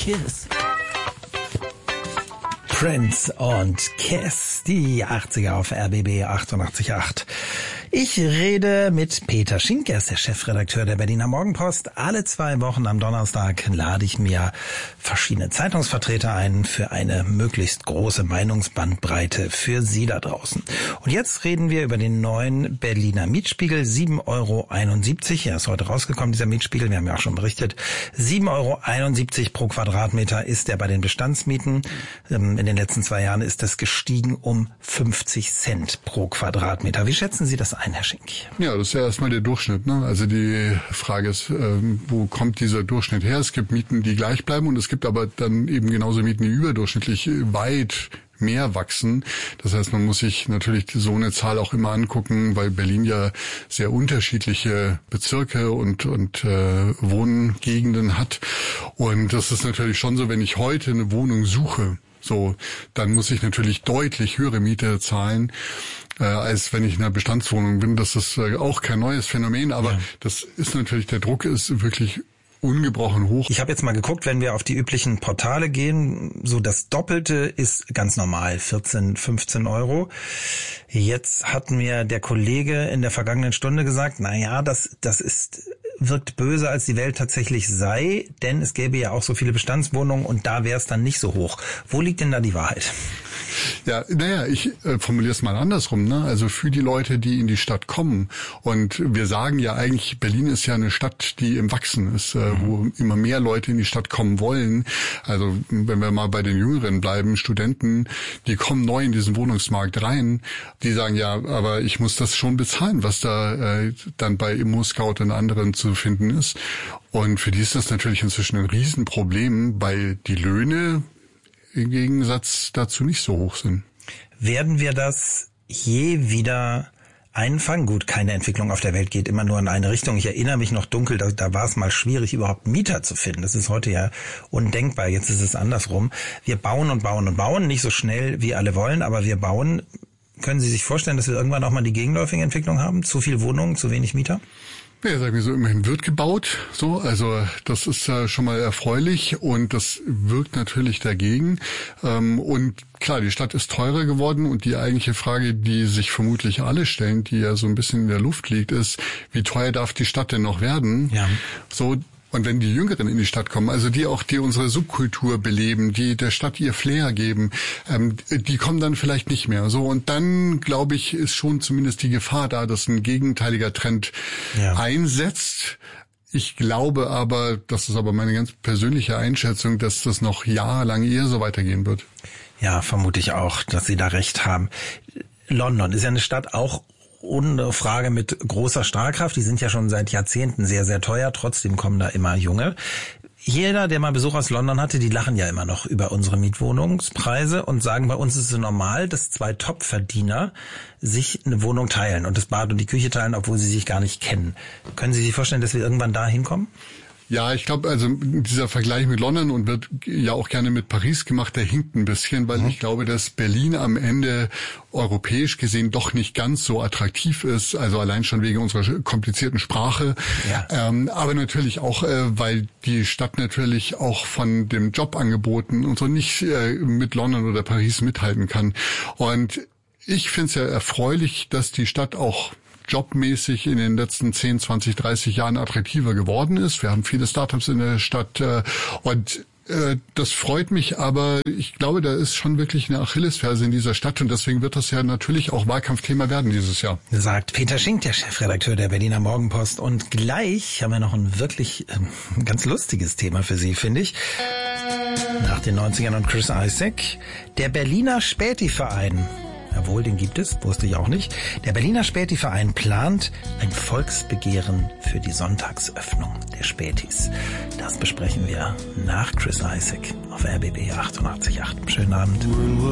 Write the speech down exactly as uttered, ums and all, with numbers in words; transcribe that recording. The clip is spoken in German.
Kiss. Prince und Kiss, die achtziger auf R B B achtundachtzig Komma acht. Ich rede mit Peter Schink, er ist der Chefredakteur der Berliner Morgenpost. Alle zwei Wochen am Donnerstag lade ich mir verschiedene Zeitungsvertreter ein für eine möglichst große Meinungsbandbreite für Sie da draußen. Und jetzt reden wir über den neuen Berliner Mietspiegel, sieben Euro einundsiebzig. Er ist heute rausgekommen, dieser Mietspiegel, wir haben ja auch schon berichtet. sieben Euro einundsiebzig pro Quadratmeter ist er bei den Bestandsmieten. In den letzten zwei Jahren ist das gestiegen um fünfzig Cent pro Quadratmeter. Wie schätzen Sie das ein, Herr Schink? Ja, das ist ja erstmal der Durchschnitt, ne? Also die Frage ist, ähm, wo kommt dieser Durchschnitt her? Es gibt Mieten, die gleich bleiben, und es gibt aber dann eben genauso Mieten, die überdurchschnittlich weit mehr wachsen. Das heißt, man muss sich natürlich so eine Zahl auch immer angucken, weil Berlin ja sehr unterschiedliche Bezirke und und äh, Wohngegenden hat. Und das ist natürlich schon so, wenn ich heute eine Wohnung suche, so, dann muss ich natürlich deutlich höhere Miete zahlen, äh, als wenn ich in einer Bestandswohnung bin. Das ist äh, auch kein neues Phänomen, aber ja, das ist natürlich, der Druck ist wirklich ungebrochen hoch. Ich habe jetzt mal geguckt, wenn wir auf die üblichen Portale gehen, so das Doppelte ist ganz normal, vierzehn, fünfzehn Euro. Jetzt hat mir der Kollege in der vergangenen Stunde gesagt, na ja, das, das ist, wirkt böser, als die Welt tatsächlich sei, denn es gäbe ja auch so viele Bestandswohnungen und da wäre es dann nicht so hoch. Wo liegt denn da die Wahrheit? Ja, naja, ich äh, formuliere es mal andersrum, ne? Also für die Leute, die in die Stadt kommen, und wir sagen ja eigentlich, Berlin ist ja eine Stadt, die im Wachsen ist, äh, mhm. wo immer mehr Leute in die Stadt kommen wollen. Also wenn wir mal bei den Jüngeren bleiben, Studenten, die kommen neu in diesen Wohnungsmarkt rein, die sagen, ja, aber ich muss das schon bezahlen, was da äh, dann bei ImmoScout und anderen zu finden ist. Und für die ist das natürlich inzwischen ein Riesenproblem, weil die Löhne im Gegensatz dazu nicht so hoch sind. Werden wir das je wieder einfangen? Gut, keine Entwicklung auf der Welt geht immer nur in eine Richtung. Ich erinnere mich noch dunkel, da, da war es mal schwierig, überhaupt Mieter zu finden. Das ist heute ja undenkbar. Jetzt ist es andersrum. Wir bauen und bauen und bauen, nicht so schnell, wie alle wollen, aber wir bauen. Können Sie sich vorstellen, dass wir irgendwann auch mal die gegenläufige Entwicklung haben? Zu viel Wohnungen, zu wenig Mieter? Ja, sagen wir so, immerhin wird gebaut, so, also das ist äh, schon mal erfreulich, und das wirkt natürlich dagegen. Ähm, und klar, die Stadt ist teurer geworden, und die eigentliche Frage, die sich vermutlich alle stellen, die ja so ein bisschen in der Luft liegt, ist, wie teuer darf die Stadt denn noch werden? Ja. So. Und wenn die Jüngeren in die Stadt kommen, also die auch, die unsere Subkultur beleben, die der Stadt ihr Flair geben, ähm, die kommen dann vielleicht nicht mehr. So, und dann, glaube ich, ist schon zumindest die Gefahr da, dass ein gegenteiliger Trend ja. einsetzt. Ich glaube aber, das ist aber meine ganz persönliche Einschätzung, dass das noch jahrelang eher so weitergehen wird. Ja, vermute ich auch, dass Sie da recht haben. London ist ja eine Stadt auch ohne Frage mit großer Strahlkraft. Die sind ja schon seit Jahrzehnten sehr, sehr teuer. Trotzdem kommen da immer Junge. Jeder, der mal Besuch aus London hatte, die lachen ja immer noch über unsere Mietwohnungspreise und sagen, bei uns ist es normal, dass zwei Top-Verdiener sich eine Wohnung teilen und das Bad und die Küche teilen, obwohl sie sich gar nicht kennen. Können Sie sich vorstellen, dass wir irgendwann da hinkommen? Ja, ich glaube, also dieser Vergleich mit London, und wird ja auch gerne mit Paris gemacht, der hinkt ein bisschen, weil mhm. ich glaube, dass Berlin am Ende europäisch gesehen doch nicht ganz so attraktiv ist, also allein schon wegen unserer komplizierten Sprache, ja. ähm, aber natürlich auch, äh, weil die Stadt natürlich auch von dem Jobangeboten und so nicht äh, mit London oder Paris mithalten kann. Und ich finde es ja erfreulich, dass die Stadt auch jobmäßig in den letzten zehn, zwanzig, dreißig Jahren attraktiver geworden ist. Wir haben viele Startups in der Stadt äh, und äh, das freut mich, aber ich glaube, da ist schon wirklich eine Achillesferse in dieser Stadt, und deswegen wird das ja natürlich auch Wahlkampfthema werden dieses Jahr. Sagt Peter Schink, der Chefredakteur der Berliner Morgenpost. Und gleich haben wir noch ein wirklich äh, ganz lustiges Thema für Sie, finde ich. Nach den neunzigern und Chris Isaak, der Berliner Späti-Verein. Jawohl, den gibt es, wusste ich auch nicht. Der Berliner Späti-Verein plant ein Volksbegehren für die Sonntagsöffnung der Spätis. Das besprechen wir nach Chris Isaak auf R B B achtundachtzig Komma acht. Schönen Abend.